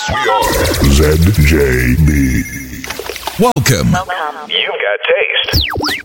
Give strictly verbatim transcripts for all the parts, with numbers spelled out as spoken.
We are Z J B. Welcome. Welcome. You've got taste.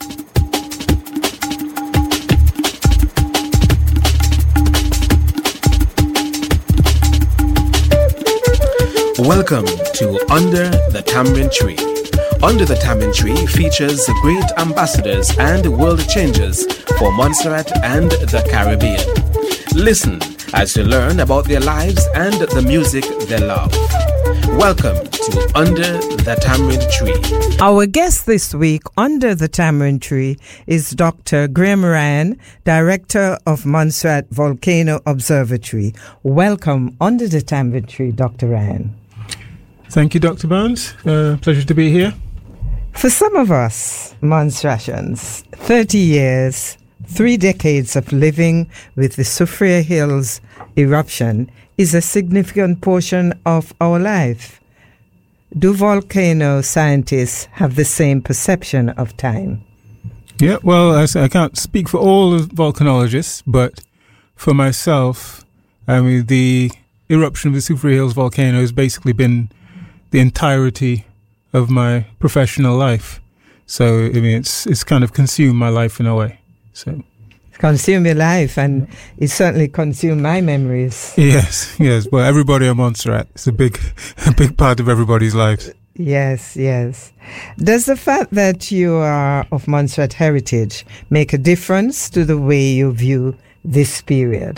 Welcome to Under the Tamarind Tree. Under the Tamarind Tree features great ambassadors and world changers for Montserrat and the Caribbean. Listen as you learn about their lives and the music they love. Welcome to Under the Tamarind Tree. Our guest this week under the Tamarind Tree is Doctor Graham Ryan, Director of Montserrat Volcano Observatory. Welcome under the Tamarind Tree, Doctor Ryan. Thank you, Doctor Bones. Uh, pleasure to be here. For some of us, Montserratians, thirty years, three decades of living with the Soufriere Hills eruption is a significant portion of our life. Do volcano scientists have the same perception of time? Yeah, well, I, I can't speak for all of volcanologists, but for myself, I mean, the eruption of the Soufriere Hills volcano has basically been the entirety of my professional life. So, I mean, it's it's kind of consumed my life in a way. So, consume your life, and it certainly consumed my memories. Yes, yes. Well, everybody on Montserrat. It's a big, a big part of everybody's lives. Yes, yes. Does the fact that you are of Montserrat heritage make a difference to the way you view this period?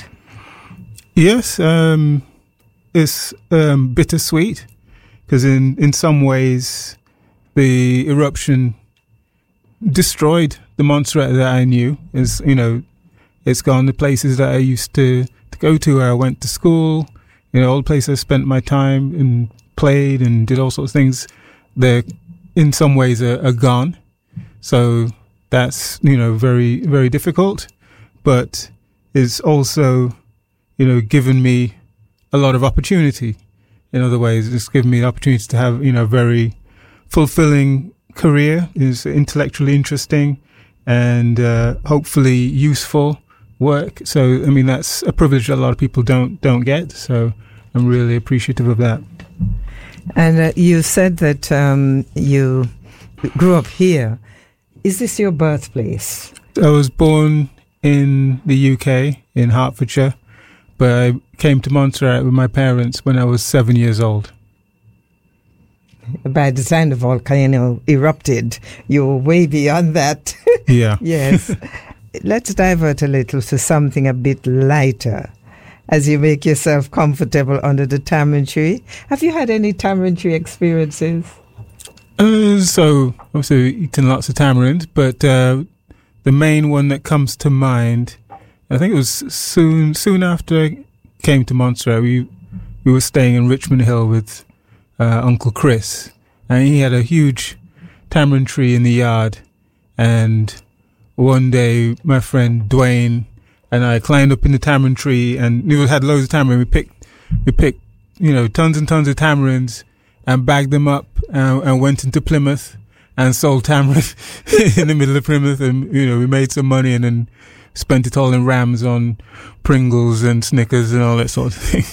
Yes, um, it's um, bittersweet. Because in, in some ways, the eruption destroyed the Montserrat that I knew. It's, you know, it's gone to places that I used to, to go to, where I went to school, you know, all the places I spent my time and played and did all sorts of things. They're, in some ways, are, are gone. So that's, you know, very, very difficult. But it's also, you know, given me a lot of opportunity. In other ways, it's given me the opportunity to have, you know, a very fulfilling career. It's intellectually interesting and uh, hopefully useful work. So, I mean, that's a privilege that a lot of people don't don't get. So I'm really appreciative of that. And uh, you said that um, you grew up here. Is this your birthplace? I was born in the U K, in Hertfordshire. But I came to Montserrat with my parents when I was seven years old. By the time the volcano erupted, you were way beyond that. Yeah. Yes. Let's divert a little to something a bit lighter. As you make yourself comfortable under the tamarind tree, have you had any tamarind tree experiences? Uh, so, obviously, eaten lots of tamarind, but uh, the main one that comes to mind, I think it was soon soon after I came to Montserrat. We we were staying in Richmond Hill with uh, Uncle Chris, and he had a huge tamarind tree in the yard. And one day, my friend Dwayne and I climbed up in the tamarind tree, and we had loads of tamarind. We picked we picked you know tons and tons of tamarinds and bagged them up and, and went into Plymouth and sold tamarind in the middle of Plymouth, and you know we made some money and then spent it all in rams on Pringles and Snickers and all that sort of thing.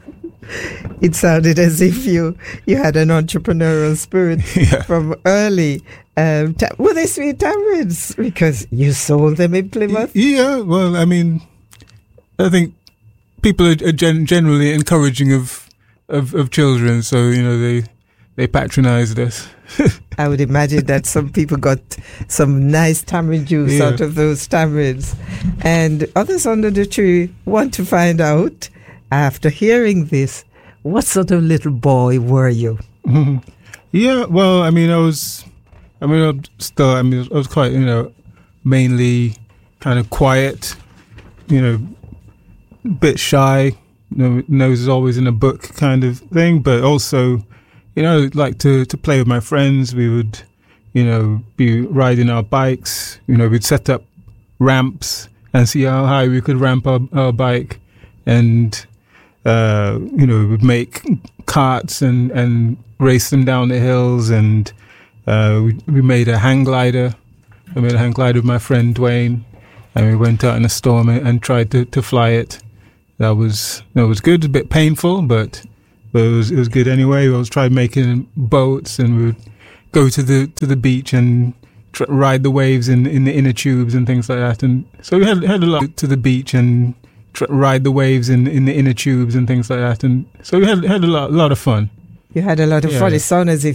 It sounded as if you, you had an entrepreneurial spirit Yeah. from early. Um, ta- were they sweet tamarinds? Because you sold them in Plymouth? Yeah, well, I mean, I think people are, are gen- generally encouraging of, of of children, so, you know, they they patronized us. I would imagine that some people got some nice tamarind juice Yeah. out of those tamarinds. And others under the tree want to find out, after hearing this, what sort of little boy were you? Yeah, well, I mean, I was, I mean, I'm still, I mean, I was quite, you know, mainly kind of quiet, you know, a bit shy, you know, nose is always in a book kind of thing, but also, you know, like to, to play with my friends. We would, you know, be riding our bikes. You know, we'd set up ramps and see how high we could ramp our, our bike. And, uh, you know, we would make carts and, and race them down the hills. And uh, we, we made a hang glider. I made a hang glider with my friend Dwayne. And we went out in a storm and, and tried to, to fly it. That was, that was good, a bit painful, but but it was it was good anyway. I was trying making boats, and we would go to the to the beach and tr- ride the waves in in the inner tubes and things like that. And so we had had a lot to the beach and tr- ride the waves in in the inner tubes and things like that. And so we had had a lot lot of fun. You had a lot of Yeah. fun. It sounds as if